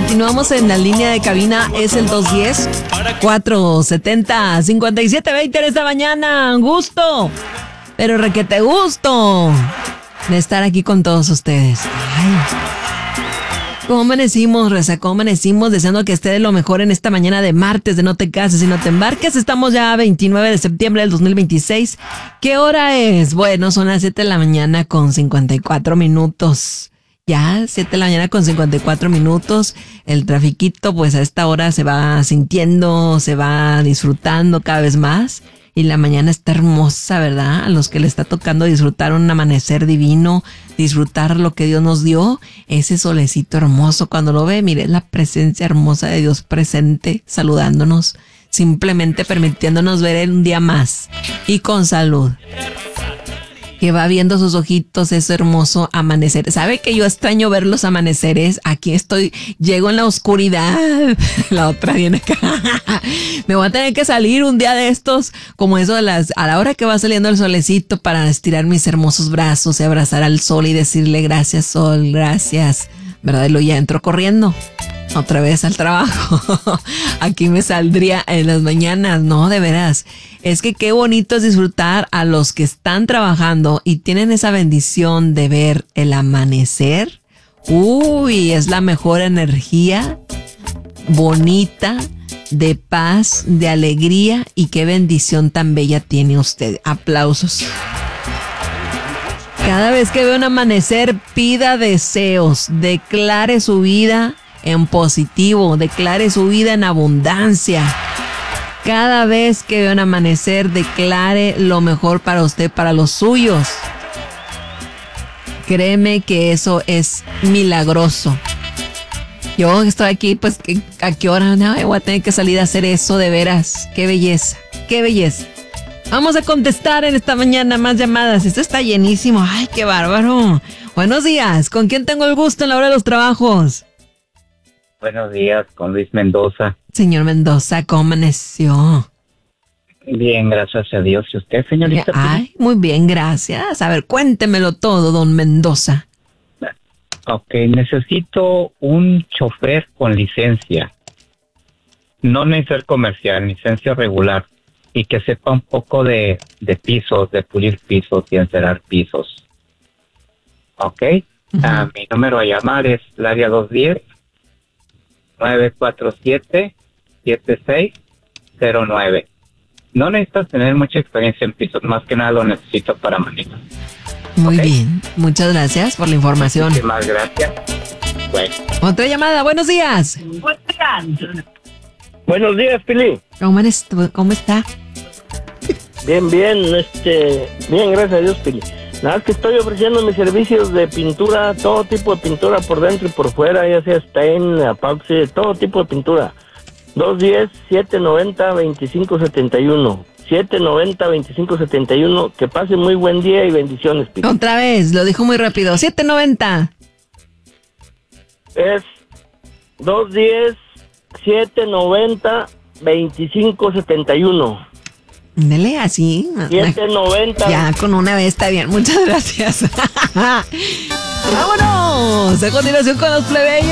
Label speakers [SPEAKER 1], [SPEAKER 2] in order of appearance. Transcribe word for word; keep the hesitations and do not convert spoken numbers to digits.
[SPEAKER 1] Continuamos en la línea de cabina, es el dos uno cero, cuatro siete cero, cinco siete dos cero en esta mañana. Gusto, pero requete gusto de estar aquí con todos ustedes. Ay, ¿cómo amanecimos, Reza? ¿Cómo amanecimos? Deseando que esté de lo mejor en esta mañana de martes, de no te cases y no te embarques. Estamos ya a veintinueve de septiembre del dos mil veintiséis. ¿Qué hora es? Bueno, son las siete de la mañana con cincuenta y cuatro minutos. Ya, siete de la mañana con cincuenta y cuatro minutos. El trafiquito, pues a esta hora se va sintiendo, se va disfrutando cada vez más. Y la mañana está hermosa, ¿verdad? A los que le está tocando disfrutar un amanecer divino, disfrutar lo que Dios nos dio, ese solecito hermoso. Cuando lo ve, mire, la presencia hermosa de Dios presente, saludándonos, simplemente permitiéndonos ver un día más y con salud. Que va viendo sus ojitos ese hermoso amanecer. ¿Sabe que yo extraño ver los amaneceres? Aquí estoy, llego en la oscuridad. La otra viene acá. Me voy a tener que salir un día de estos, como eso de las, a la hora que va saliendo el solecito, para estirar mis hermosos brazos y abrazar al sol y decirle gracias, sol, gracias. ¿Verdad? Y luego ya entro corriendo otra vez al trabajo. Aquí me saldría en las mañanas, no, de veras. Es que qué bonito es disfrutar a los que están trabajando y tienen esa bendición de ver el amanecer. Uy, es la mejor energía, bonita, de paz, de alegría, y qué bendición tan bella tiene usted. Aplausos. Cada vez que ve un amanecer, pida deseos, declare su vida en positivo, declare su vida en abundancia. Cada vez que ve un amanecer, declare lo mejor para usted, para los suyos. Créeme que eso es milagroso. Yo estoy aquí, pues, ¿a qué hora? No, voy a tener que salir a hacer eso, de veras. Qué belleza, qué belleza. Vamos a contestar en esta mañana más llamadas. Esto está llenísimo. Ay, qué bárbaro. Buenos días. ¿Con quién tengo el gusto en la hora de los trabajos?
[SPEAKER 2] Buenos días, con Luis Mendoza.
[SPEAKER 1] Señor Mendoza, ¿cómo amaneció?
[SPEAKER 2] Bien, gracias a Dios. ¿Y usted, señorita?
[SPEAKER 1] Ay, muy bien, gracias. A ver, cuéntemelo todo, don Mendoza.
[SPEAKER 2] Ok, necesito un chofer con licencia. No necesita comercial, licencia regular. Y que sepa un poco de, de pisos, de pulir pisos y encerar pisos. Ok. Uh-huh. Uh, mi número a llamar es el área dos uno cero, nueve cuatro siete, siete seis cero nueve. No necesitas tener mucha experiencia en pisos, más que nada lo necesito para manejar.
[SPEAKER 1] Muy
[SPEAKER 2] ¿Okay?
[SPEAKER 1] bien, muchas gracias por la información.
[SPEAKER 2] Muchísimas gracias. Bueno.
[SPEAKER 1] Otra llamada, buenos días.
[SPEAKER 3] Buenos días, Pili.
[SPEAKER 1] ¿Cómo, eres, ¿Cómo está?
[SPEAKER 3] Bien, bien, este, bien, gracias a Dios, Pili. Nada más que estoy ofreciendo mis servicios de pintura, todo tipo de pintura por dentro y por fuera, ya sea stain, epoxi, todo tipo de pintura. dos uno cero, siete nueve cero, dos cinco siete uno. siete nueve cero, dos cinco siete uno. Que pase muy buen día y bendiciones, Pili.
[SPEAKER 1] Otra vez, lo dijo muy rápido. siete noventa.
[SPEAKER 3] Es dos uno cero, siete nueve cero, dos cinco siete uno.
[SPEAKER 1] Dele así.
[SPEAKER 3] siete noventa.
[SPEAKER 1] Ya, con una vez está bien. Muchas gracias. ¡Vámonos! A continuación con los plebeyos.